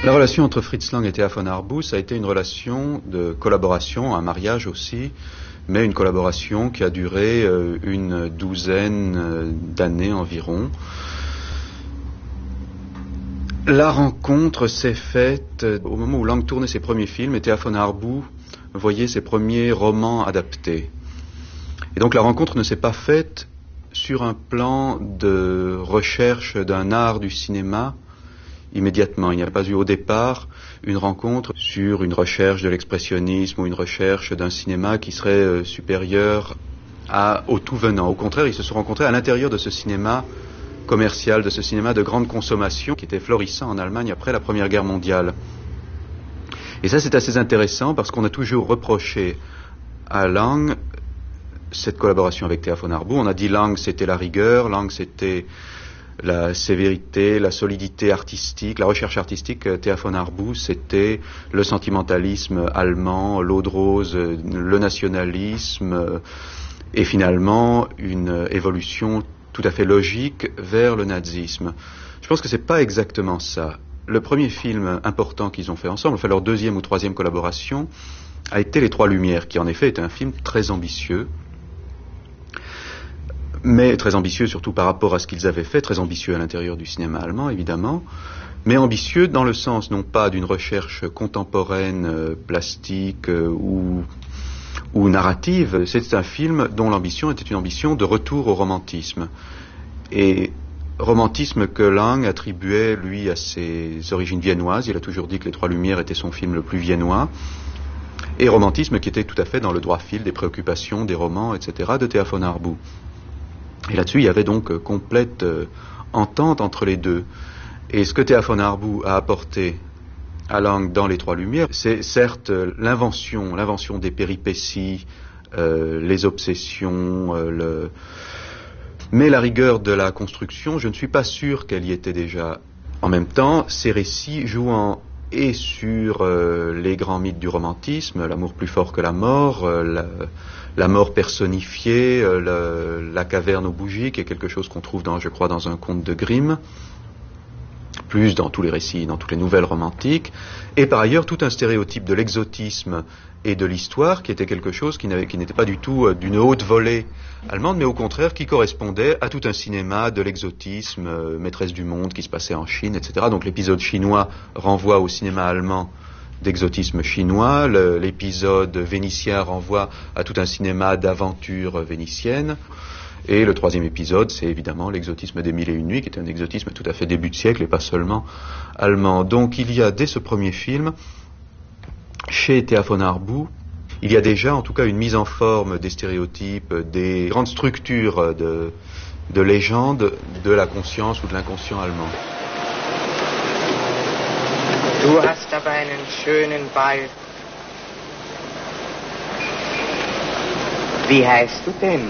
La relation entre Fritz Lang et Thea von Harbou, ça a été une relation de collaboration, un mariage aussi, mais une collaboration qui a duré une douzaine d'années environ. La rencontre s'est faite au moment où Lang tournait ses premiers films et Thea von Harbou voyait ses premiers romans adaptés. Et donc la rencontre ne s'est pas faite sur un plan de recherche d'un art du cinéma immédiatement. Il n'y a pas eu au départ une rencontre sur une recherche de l'expressionnisme ou une recherche d'un cinéma qui serait supérieur au tout venant. Au contraire, ils se sont rencontrés à l'intérieur de ce cinéma commercial, de ce cinéma de grande consommation qui était florissant en Allemagne après la Première Guerre mondiale. Et ça, c'est assez intéressant parce qu'on a toujours reproché à Lang cette collaboration avec Thea von Harbou. On a dit Lang, c'était la rigueur, Lang, c'était la sévérité, la solidité artistique, la recherche artistique. Thea von Harbou, c'était le sentimentalisme allemand, l'eau de rose, le nationalisme, et finalement une évolution tout à fait logique vers le nazisme. Je pense que c'est pas exactement ça. Le premier film important qu'ils ont fait ensemble, enfin leur deuxième ou troisième collaboration, a été Les Trois Lumières, qui en effet était un film très ambitieux, mais très ambitieux surtout par rapport à ce qu'ils avaient fait, très ambitieux à l'intérieur du cinéma allemand évidemment, mais ambitieux dans le sens non pas d'une recherche contemporaine, plastique ou narrative. C'est un film dont l'ambition était une ambition de retour au romantisme. Et romantisme que Lang attribuait, lui, à ses origines viennoises. Il a toujours dit que Les Trois Lumières était son film le plus viennois. Et romantisme qui était tout à fait dans le droit fil des préoccupations, des romans, etc. de Thea von Harbou. Et là-dessus, il y avait donc complète entente entre les deux. Et ce que Thea von Harbou a apporté à Lang dans Les Trois Lumières, c'est certes l'invention des péripéties, les obsessions, mais la rigueur de la construction, je ne suis pas sûr qu'elle y était déjà. En même temps, ces récits jouant et sur les grands mythes du romantisme, l'amour plus fort que la mort, la mort personnifiée, la caverne aux bougies, qui est quelque chose qu'on trouve je crois, dans un conte de Grimm, plus dans tous les récits, dans toutes les nouvelles romantiques, et par ailleurs tout un stéréotype de l'exotisme et de l'histoire qui était quelque chose qui n'était pas du tout d'une haute volée allemande, mais au contraire qui correspondait à tout un cinéma de l'exotisme, maîtresse du monde qui se passait en Chine, etc. Donc l'épisode chinois renvoie au cinéma allemand d'exotisme chinois, l'épisode vénitien renvoie à tout un cinéma d'aventure vénitienne. Et le troisième épisode, c'est évidemment l'exotisme des Mille et une nuits, qui est un exotisme tout à fait début de siècle et pas seulement allemand. Donc il y a dès ce premier film, chez Thea von Harbou, il y a déjà en tout cas une mise en forme des stéréotypes, des grandes structures de légende de la conscience ou de l'inconscient allemand. Du hast aber einen schönen Ball. Wie heißt du denn?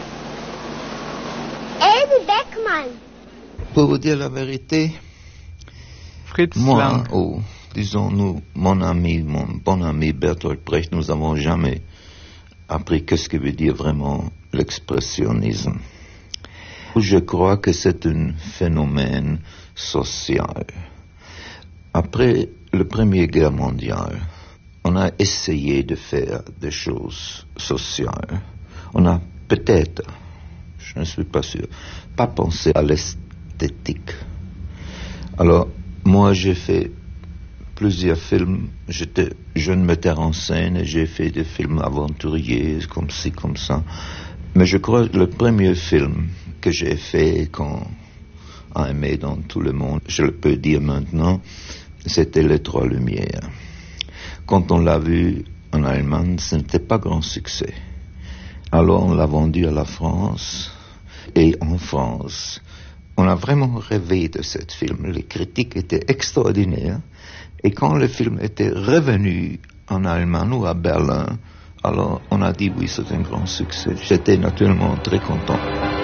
Elbe Beckmann. Pour vous dire la vérité, Fritz moi, Lang. disons-nous, mon bon ami Bertolt Brecht, nous n'avons jamais appris qu'est-ce que veut dire vraiment l'expressionnisme. Je crois que c'est un phénomène social. Après la Première Guerre mondiale, on a essayé de faire des choses sociales. On a peut-être, je ne suis pas sûr, pas pensé à l'esthétique. Alors, moi, j'ai fait plusieurs films. J'étais jeune metteur en scène et j'ai fait des films aventuriers, comme ci, comme ça. Mais je crois que le premier film que j'ai fait, qu'on a aimé dans tout le monde, je le peux dire maintenant, c'était Les Trois Lumières. Quand on l'a vu en Allemagne, ce n'était pas grand succès. Alors on l'a vendu à la France, et en France, on a vraiment rêvé de ce film. Les critiques étaient extraordinaires, et quand le film était revenu en Allemagne ou à Berlin, alors on a dit oui, c'est un grand succès. J'étais naturellement très content.